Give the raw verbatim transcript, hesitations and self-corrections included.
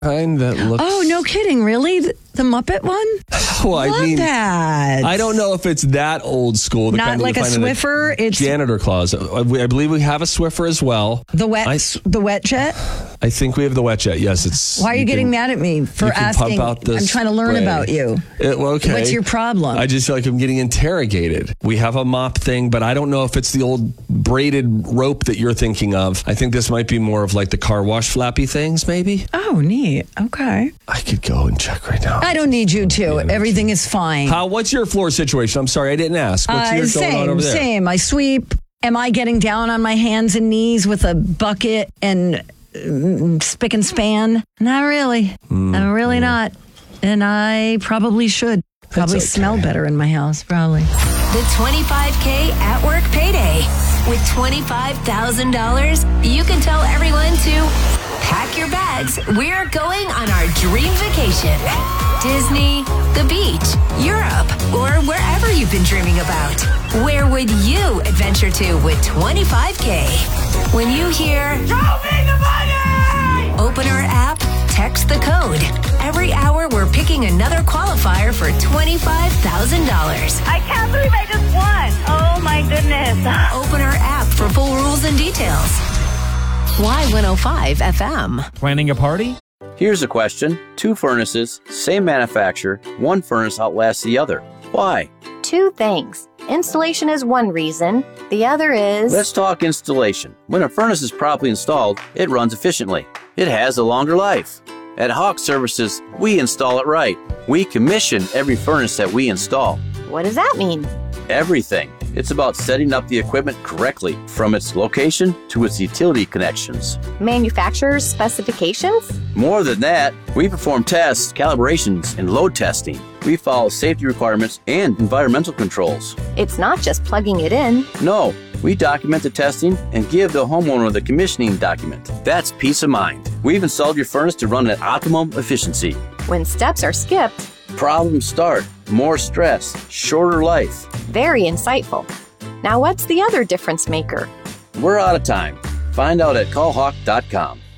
kind that looks... Oh, no kidding. Really? The, the Muppet one? Well, I Love mean, that. I don't know if it's that old school. The Not kind like a Swiffer. It's janitor closet. I believe we have a Swiffer as well. The wet, I, the wet jet. I think we have the wet jet. Yes, it's. Why are you, you getting can, mad at me for asking? I'm trying to learn spray. about you. It, well, okay. What's your problem? I just feel like I'm getting interrogated. We have a mop thing, but I don't know if it's the old braided rope that you're thinking of. I think this might be more of like the car wash flappy things, maybe. Oh, neat. Okay. I could go and check right now. I don't need you to. Everything is fine. How? What's your floor situation? I'm sorry, I didn't ask. What's uh, your same, going on over there? Same. I sweep. Am I getting down on my hands and knees with a bucket and mm, spick and span? Not really. Mm, I'm really mm. not. And I probably should. Probably okay. smell better in my house, probably. The twenty-five K at work payday. With twenty-five thousand dollars, you can tell everyone to pack your bags. We're going on our dream vacation. Disney, the beach, Europe, or wherever you've been dreaming about. Where would you adventure to with twenty-five K? When you hear, "Show me the money!" Open our app, text the code. Every hour, we're picking another qualifier for twenty-five thousand dollars. I can't believe I just won. Oh, my goodness. Open our app for full rules and details. Y one oh five F M. Planning a party? Here's a question. Two furnaces, same manufacturer, one furnace outlasts the other. Why? Two things. Installation is one reason. The other is... Let's talk installation. When a furnace is properly installed, it runs efficiently. It has a longer life. At Hawk Services, we install it right. We commission every furnace that we install. What does that mean? Everything. It's about setting up the equipment correctly, from its location to its utility connections. Manufacturer's specifications? More than that, we perform tests, calibrations, and load testing. We follow safety requirements and environmental controls. It's not just plugging it in. No, we document the testing and give the homeowner the commissioning document. That's peace of mind. We've installed your furnace to run at optimum efficiency. When steps are skipped, problems start. More stress, shorter life. Very insightful. Now what's the other difference maker? We're out of time. Find out at call hawk dot com.